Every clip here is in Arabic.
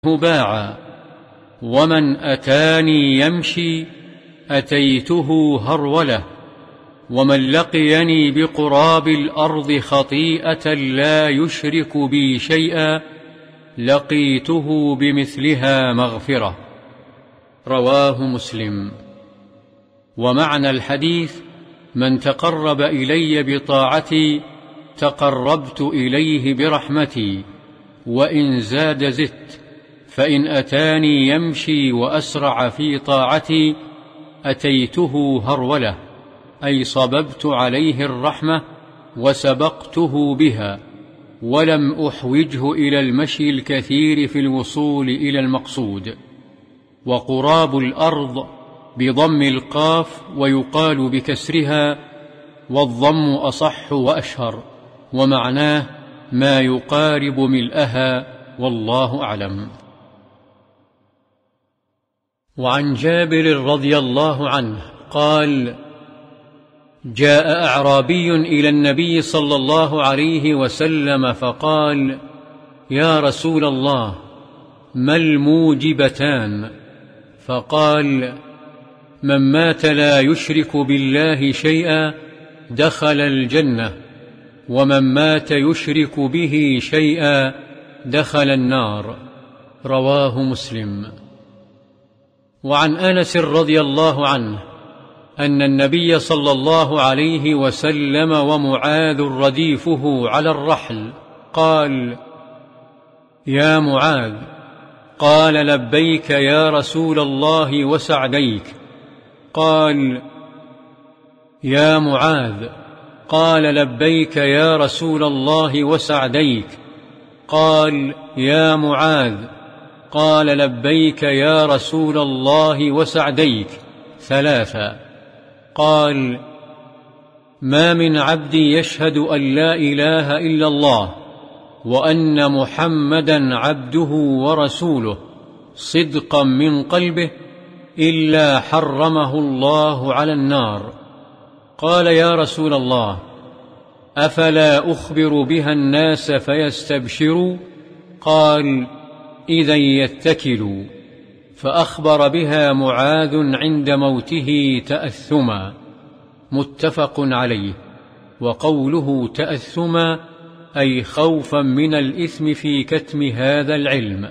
باعا، ومن أتاني يمشي أتيته هرولة، ومن لقيني بقراب الأرض خطيئة لا يشرك بي شيئا لقيته بمثلها مغفرة. رواه مسلم. ومعنى الحديث: من تقرب إلي بطاعتي تقربت إليه برحمتي، وإن زاد زدت، فإن أتاني يمشي وأسرع في طاعتي أتيته هرولة، أي صببت عليه الرحمة وسبقته بها، ولم أحوجه إلى المشي الكثير في الوصول إلى المقصود. وقراب الأرض بضم القاف ويقال بكسرها، والضم أصح وأشهر، ومعناه ما يقارب ملئها، والله أعلم. وعن جابر رضي الله عنه قال: جاء أعرابي إلى النبي صلى الله عليه وسلم فقال: يا رسول الله، ما الموجبتان؟ فقال: من مات لا يشرك بالله شيئا دخل الجنة، ومن مات يشرك به شيئا دخل النار. رواه مسلم. وعن أنس رضي الله عنه أن النبي صلى الله عليه وسلم ومعاذ رديفه على الرحل قال: يا معاذ. قال: لبيك يا رسول الله وسعديك. قال: يا معاذ. قال: لبيك يا رسول الله وسعديك. قال: يا معاذ. قال: لبيك يا رسول الله وسعديك. ثلاثا. قال: ما من عبد يشهد أن لا إله إلا الله وأن محمدا عبده ورسوله صدقا من قلبه إلا حرمه الله على النار. قال: يا رسول الله، أفلا أخبر بها الناس فيستبشروا؟ قال: إذا يتكلوا. فأخبر بها معاذ عند موته تأثما. متفق عليه. وقوله تأثما أي خوفا من الإثم في كتم هذا العلم.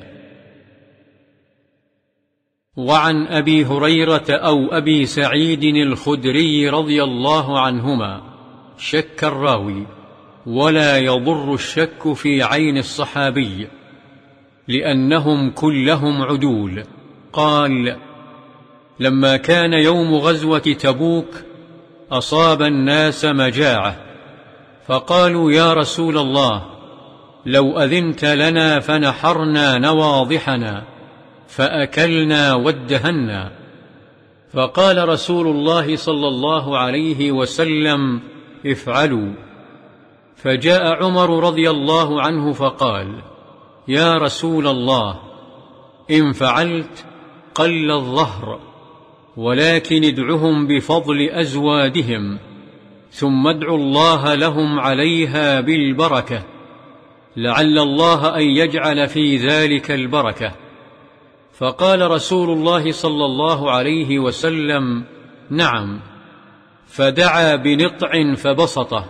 وعن أبي هريرة أو أبي سعيد الخدري رضي الله عنهما، شك الراوي، ولا يضر الشك في عين الصحابي لأنهم كلهم عدول. قال: لما كان يوم غزوة تبوك أصاب الناس مجاعة، فقالوا: يا رسول الله، لو أذنت لنا فنحرنا نواضحنا فأكلنا وادهنا. فقال رسول الله صلى الله عليه وسلم: افعلوا. فجاء عمر رضي الله عنه فقال: يا رسول الله، إن فعلت قل الظهر، ولكن ادعهم بفضل أزوادهم، ثم ادعوا الله لهم عليها بالبركة، لعل الله أن يجعل في ذلك البركة. فقال رسول الله صلى الله عليه وسلم: نعم. فدعا بنطع فبسطه،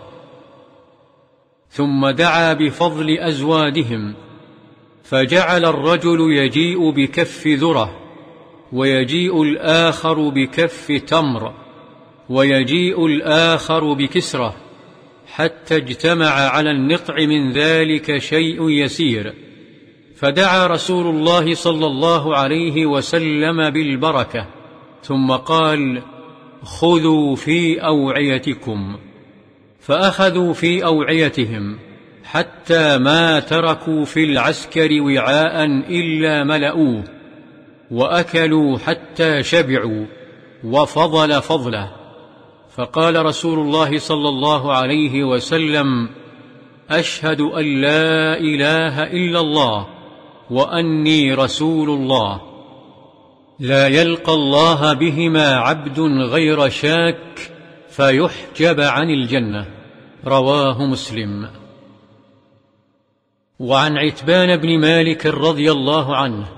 ثم دعا بفضل أزوادهم، فجعل الرجل يجيء بكف ذرة، ويجيء الآخر بكف تمر، ويجيء الآخر بكسرة، حتى اجتمع على النطع من ذلك شيء يسير. فدعا رسول الله صلى الله عليه وسلم بالبركة، ثم قال: خذوا في أوعيتكم. فأخذوا في أوعيتهم حتى ما تركوا في العسكر وعاء إلا ملؤوه، وأكلوا حتى شبعوا، وفضل فضله. فقال رسول الله صلى الله عليه وسلم: أشهد أن لا إله إلا الله وأني رسول الله. لا يلقى الله بهما عبد غير شاك فيحجب عن الجنة. رواه مسلم. وعن عتبان بن مالك رضي الله عنه